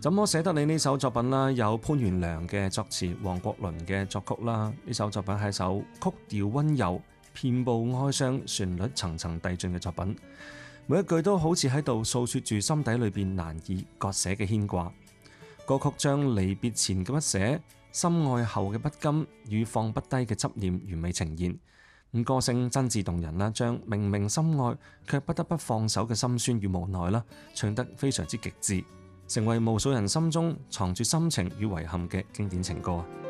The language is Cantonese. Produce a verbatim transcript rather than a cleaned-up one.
怎麼捨得你呢首作品啦，有潘源良嘅作詞，黃國倫嘅作曲啦。呢首作品係首曲調溫柔、遍佈哀傷、旋律層層遞進嘅作品，每一句都好似喺度訴說住心底裏邊難以割捨嘅牽掛。歌曲將離別前嘅不捨、心愛後嘅不甘與放不低嘅執念完美呈現。咁歌聲真摯動人啦，將明明心愛卻不得不放手嘅心酸與無奈啦，唱得非常之極致，成為無數人心中藏住深情與遺憾嘅經典情歌。